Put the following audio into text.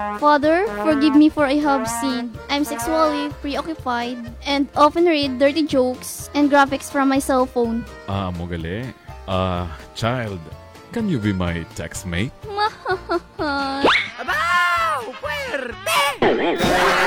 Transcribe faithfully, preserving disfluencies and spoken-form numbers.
Father, forgive me for I have sinned. I'm sexually preoccupied and often read dirty jokes and graphics from my cell phone. Ah, Mogali. Ah, child, can you be my text mate? Mahal. Abaw! Puwerte!